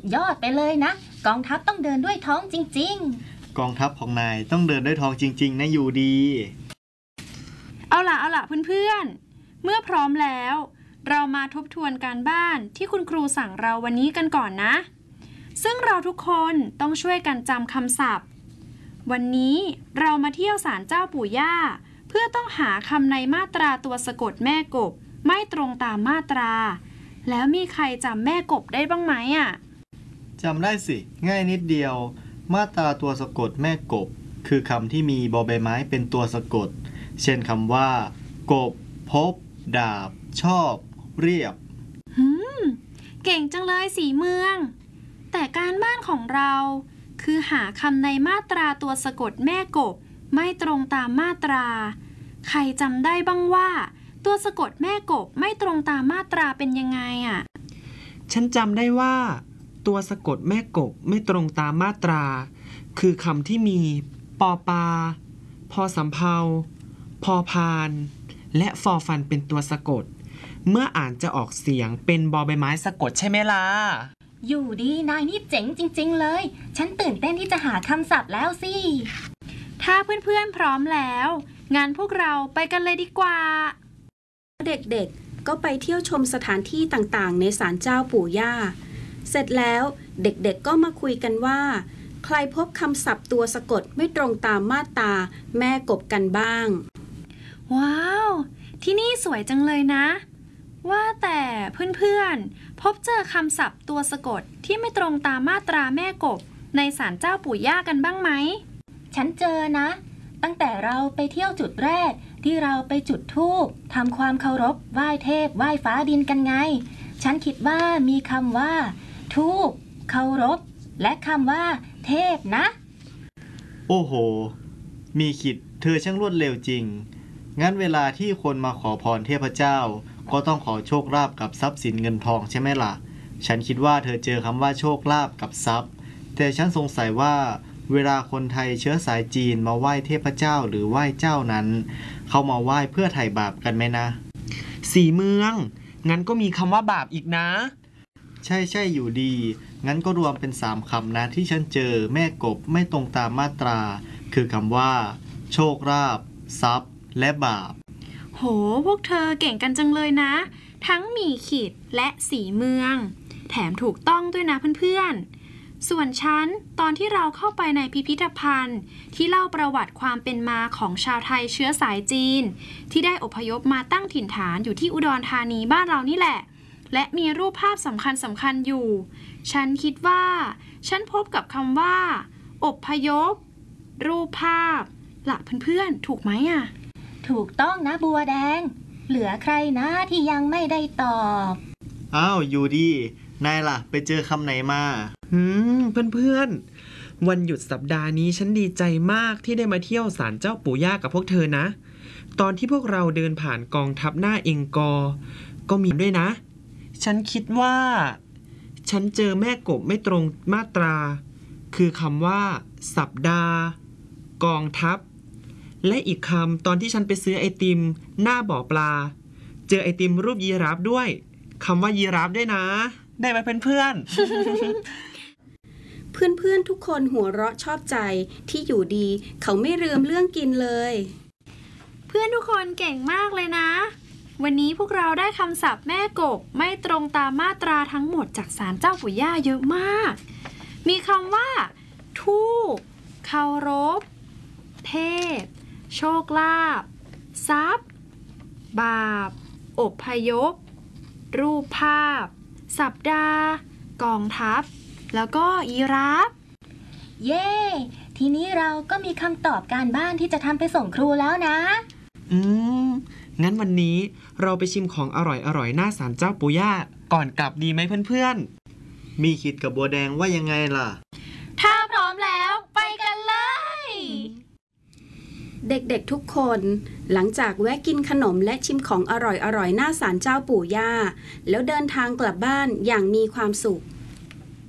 ดยอดไปเลยนะกองทัพต้องเดินด้วยท้องจริงๆกองทัพของนายต้องเดินด้วยท้องจริงๆนะอยู่ดีเอาล่ะเพื่อนๆเมื่อพร้อมแล้วเรามาทบทวนการบ้านที่คุณครูสั่งเราวันนี้กันก่อนนะซึ่งเราทุกคนต้องช่วยกันจำคำศัพท์วันนี้เรามาเที่ยวศาลเจ้าปู่ย่าเพื่อต้องหาคำในมาตราตัวสะกดแม่กบไม่ตรงตามมาตราแล้วมีใครจำแม่กบได้บ้างไหมจำได้สิง่ายนิดเดียวมาตราตัวสะกดแม่กบคือคำที่มีบอใบไม้เป็นตัวสะกดเช่นคำว่ากบพบดาบชอบเรียบเก่งจังเลยสีเมืองแต่การบ้านของเราคือหาคำในมาตราตัวสะกดแม่กบไม่ตรงตามมาตราใครจำได้บ้างว่าตัวสะกดแม่กบไม่ตรงตามมาตราเป็นยังไงฉันจำได้ว่าตัวสะกดแม่กบไม่ตรงตามมาตราคือคำที่มีปอปาพอสำเภาพอพานและฟอฟันเป็นตัวสะกดเมื่ออ่านจะออกเสียงเป็นบอใบไม้สะกดใช่ไหมล่ะอยู่ดีนายนี่เจ๋งจริงๆเลยฉันตื่นเต้นที่จะหาคำศัพท์แล้วสิถ้าเพื่อนๆพร้อมแล้วงั้นพวกเราไปกันเลยดีกว่าเด็กๆก็ไปเที่ยวชมสถานที่ต่างๆในศาลเจ้าปู่ย่าเสร็จแล้วเด็กๆก็มาคุยกันว่าใครพบคำศัพท์ตัวสะกดไม่ตรงตามมาตราแม่กบกันบ้างว้าวที่นี่สวยจังเลยนะว่าแต่เพื่อนๆพบเจอคำศัพท์ตัวสะกดที่ไม่ตรงตามมาตราแม่กบในศาลเจ้าปู่ย่ากันบ้างไหมฉันเจอนะตั้งแต่เราไปเที่ยวจุดแรกที่เราไปจุดธูปทำความเคารพไหว้เทพไหว้ฟ้าดินกันไงฉันคิดว่ามีคำว่าธูปเคารพและคำว่าเทพนะโอ้โหมีขิดเธอช่างรวดเร็วจริงงั้นเวลาที่คนมาขอพรเทพเจ้าก็ต้องขอโชคลาภกับทรัพย์สินเงินทองใช่ไหมล่ะฉันคิดว่าเธอเจอคำว่าโชคลาภกับทรัพย์แต่ฉันสงสัยว่าเวลาคนไทยเชื้อสายจีนมาไหว้เทพเจ้าหรือไหว้เจ้านั้นเขามาไหว้เพื่อไถ่บาปกันไหมนะสีเมืองงั้นก็มีคำว่าบาปอีกนะใช่อยู่ดีงั้นก็รวมเป็น3คำนะที่ฉันเจอแม่กบไม่ตรงตามมาตราคือคำว่าโชคลาภทรัพย์และบาปโหพวกเธอเก่งกันจังเลยนะทั้งมีขีดและสีเมืองแถมถูกต้องด้วยนะเพื่อนๆส่วนฉันตอนที่เราเข้าไปในพิพิธภัณฑ์ที่เล่าประวัติความเป็นมาของชาวไทยเชื้อสายจีนที่ได้อพยพมาตั้งถิ่นฐานอยู่ที่อุดรธานีบ้านเรานี่แหละและมีรูปภาพสำคัญอยู่ฉันคิดว่าฉันพบกับคำว่าอพยพรูปภาพล่ะเพื่อนๆถูกไหมถูกต้องนะบัวแดงเหลือใครนะที่ยังไม่ได้ตอบอ้าวอยู่ดีนายล่ะไปเจอคำไหนมาเพื่อนๆวันหยุดสัปดาห์นี้ฉันดีใจมากที่ได้มาเที่ยวศาลเจ้าปู่ย่ากับพวกเธอนะตอนที่พวกเราเดินผ่านกองทัพหน้าเองกอก็มีด้วยนะฉันคิดว่าฉันเจอแม่กบไม่ตรงมาตราคือคำว่าสัปดาห์กองทัพและอีกคำตอนที่ฉันไปซื้อไอติมหน้าบ่อปลาเจอไอติมรูปยีราฟด้วยคำว่ายีราฟด้วยนะได้ไหมเพื่อนๆ เพื่อนๆทุกคนหัวเราะชอบใจที่อยู่ดีเขาไม่ลืมเรื่องกินเลยเพื่อนทุกคนเก่งมากเลยนะวันนี้พวกเราได้คำศัพท์แม่กบไม่ตรงตามมาตราทั้งหมดจากศาลเจ้าปู่ย่าเยอะมากมีคำว่าธูปเคารพเทพโชคลาภทรัพย์บาปอพยพรูปภาพสัปดาห์กองทัพแล้วก็ยีราฟเย้ทีนี้เราก็มีคำตอบการบ้านที่จะทำไปส่งครูแล้วนะงั้นวันนี้เราไปชิมของอร่อยหน้าศาลเจ้าปู่ย่าก่อนกลับดีไหมเพื่อนๆมีขิดกับบัวแดงว่ายังไงล่ะถ้าพร้อมแล้วไปกันเลยเด็กๆทุกคนหลังจากแวะกินขนมและชิมของอร่อยหน้าศาลเจ้าปู่ย่าแล้วเดินทางกลับบ้านอย่างมีความสุข